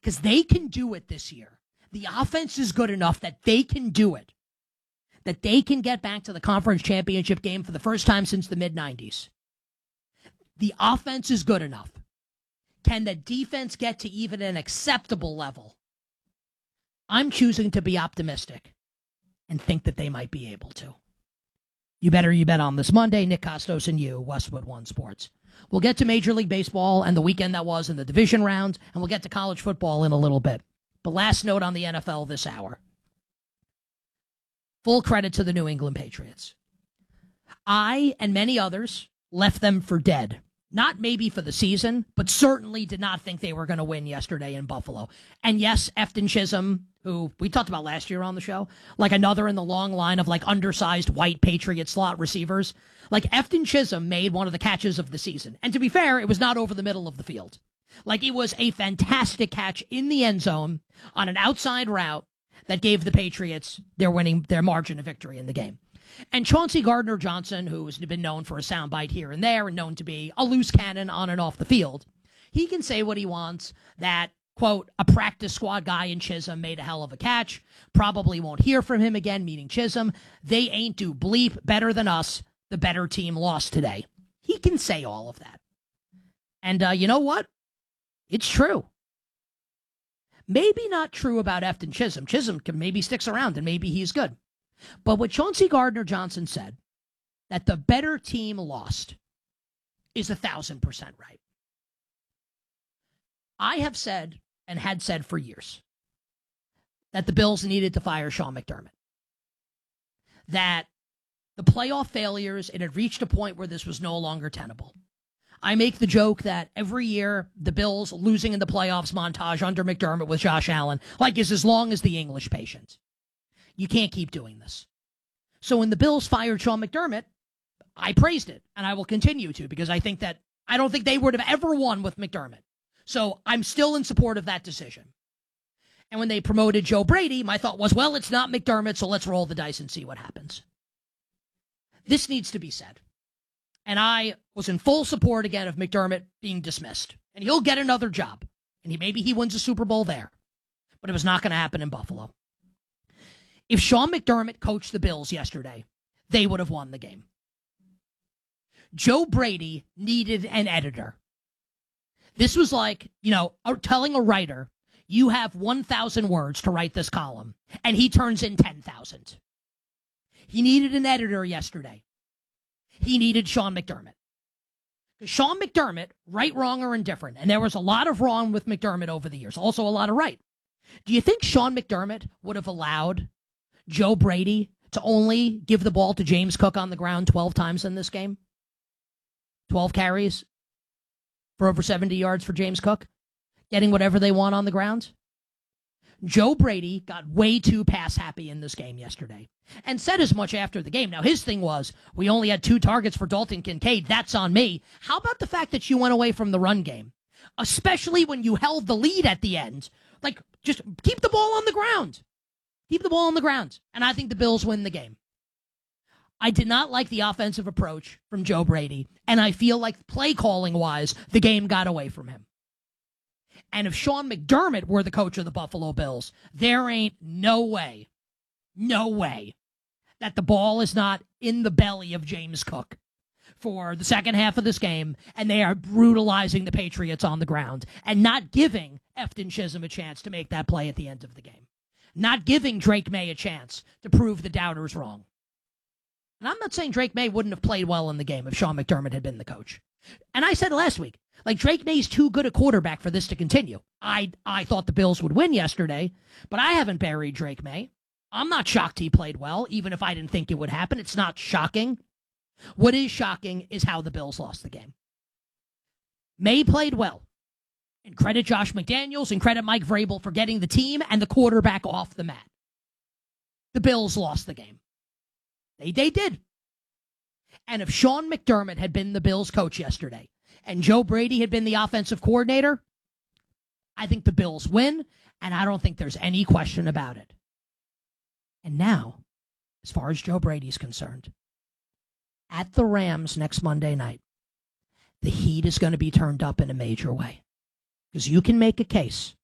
because they can do it this year. The offense is good enough that they can do it, that they can get back to the conference championship game for the first time since the mid-90s. The offense is good enough. Can the defense get to even an acceptable level? I'm choosing to be optimistic and think that they might be able to. You bet on this Monday. Nick Kostos and you, Westwood One Sports. We'll get to Major League Baseball and the weekend that was in the division round, and we'll get to college football in a little bit. But last note on the NFL this hour. Full credit to the New England Patriots. I and many others left them for dead. Not maybe for the season, but certainly did not think they were going to win yesterday in Buffalo. And yes, Efton Chisholm, who we talked about last year on the show, like another in the long line of like undersized white Patriot slot receivers. Like Efton Chisholm made one of the catches of the season. And to be fair, it was not over the middle of the field. Like it was a fantastic catch in the end zone on an outside route that gave the Patriots their margin of victory in the game. And Chauncey Gardner-Johnson, who has been known for a soundbite here and there and known to be a loose cannon on and off the field, he can say what he wants, that, quote, a practice squad guy in Chisholm made a hell of a catch, probably won't hear from him again, meaning Chisholm. They ain't do bleep better than us. The better team lost today. He can say all of that. And you know what? It's true. Maybe not true about Efton Chisholm. Chisholm can maybe sticks around and maybe he's good. But what Chauncey Gardner-Johnson said, that the better team lost, is 1,000% right. I have said, and had said for years, that the Bills needed to fire Sean McDermott. That the playoff failures, it had reached a point where this was no longer tenable. I make the joke that every year, the Bills losing in the playoffs montage under McDermott with Josh Allen, like is as long as the English patient. You can't keep doing this. So when the Bills fired Sean McDermott, I praised it, and I will continue to, because I don't think they would have ever won with McDermott. So I'm still in support of that decision. And when they promoted Joe Brady, my thought was, well, it's not McDermott, so let's roll the dice and see what happens. This needs to be said. And I was in full support again of McDermott being dismissed. And he'll get another job. And maybe he wins a Super Bowl there. But it was not going to happen in Buffalo. If Sean McDermott coached the Bills yesterday, they would have won the game. Joe Brady needed an editor. This was like, telling a writer, you have 1,000 words to write this column, and he turns in 10,000. He needed an editor yesterday. He needed Sean McDermott. Because Sean McDermott, right, wrong, or indifferent, and there was a lot of wrong with McDermott over the years, also a lot of right. Do you think Sean McDermott would have allowed Joe Brady to only give the ball to James Cook on the ground 12 times in this game? 12 carries for over 70 yards for James Cook, getting whatever they want on the ground? Joe Brady got way too pass happy in this game yesterday and said as much after the game. Now, his thing was, we only had 2 targets for Dalton Kincaid. That's on me. How about the fact that you went away from the run game, especially when you held the lead at the end? Like, just keep the ball on the ground. Keep the ball on the ground. And I think the Bills win the game. I did not like the offensive approach from Joe Brady, and I feel like play calling wise, the game got away from him. And if Sean McDermott were the coach of the Buffalo Bills, there ain't no way that the ball is not in the belly of James Cook for the second half of this game, and they are brutalizing the Patriots on the ground and not giving Efton Chisholm a chance to make that play at the end of the game. Not giving Drake May a chance to prove the doubters wrong. And I'm not saying Drake May wouldn't have played well in the game if Sean McDermott had been the coach. And I said last week, like, Drake May's too good a quarterback for this to continue. I thought the Bills would win yesterday, but I haven't buried Drake May. I'm not shocked he played well, even if I didn't think it would happen. It's not shocking. What is shocking is how the Bills lost the game. May played well. And credit Josh McDaniels and credit Mike Vrabel for getting the team and the quarterback off the mat. The Bills lost the game. They did. And if Sean McDermott had been the Bills coach yesterday and Joe Brady had been the offensive coordinator, I think the Bills win, and I don't think there's any question about it. And now, as far as Joe Brady's concerned, at the Rams next Monday night, the heat is going to be turned up in a major way. Because you can make a case